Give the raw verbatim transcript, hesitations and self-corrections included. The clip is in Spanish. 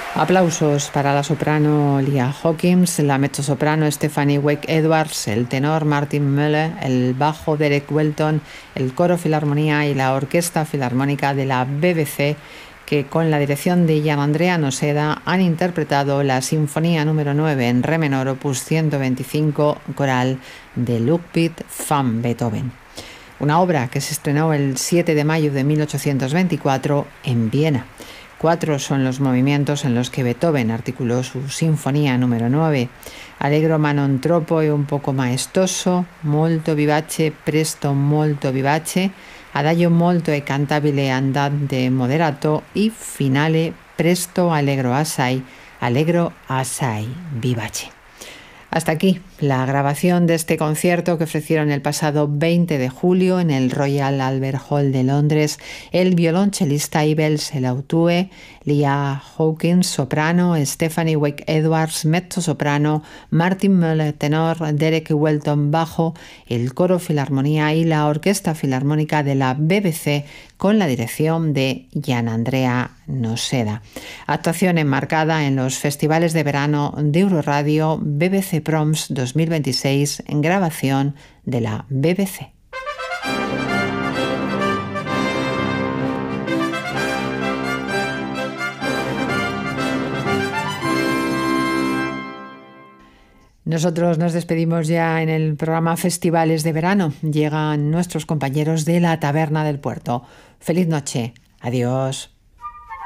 Aplausos para la soprano Lia Hawkins, la mezzosoprano Stephanie Wake Edwards, el tenor Martin Möller, el bajo Derek Welton, el coro Filarmonía y la Orquesta Filarmónica de la B B C, que con la dirección de Gianandrea Noseda han interpretado la Sinfonía número nueve en re menor opus ciento veinticinco coral de Ludwig van Beethoven. Una obra que se estrenó el siete de mayo de mil ochocientos veinticuatro en Viena. Cuatro son los movimientos en los que Beethoven articuló su Sinfonía número nueve. Allegro ma non troppo e un poco maestoso, molto vivace, presto molto vivace, adagio molto e cantabile andante moderato y finale presto allegro assai, allegro assai vivace. Hasta aquí la grabación de este concierto que ofrecieron el pasado veinte de julio en el Royal Albert Hall de Londres el violonchelista Ibel Selautue, Lia Hawkins, soprano, Stephanie Wake Edwards, mezzo-soprano, Martin Möller, tenor, Derek Welton, bajo, el coro Filarmonía y la Orquesta Filarmónica de la B B C con la dirección de Gianandrea Noseda. Actuación enmarcada en los festivales de verano de Euroradio B B C Proms dos mil veintiséis en grabación de la B B C. Nosotros nos despedimos ya en el programa Festivales de Verano. Llegan nuestros compañeros de la Taberna del Puerto. Feliz noche. Adiós.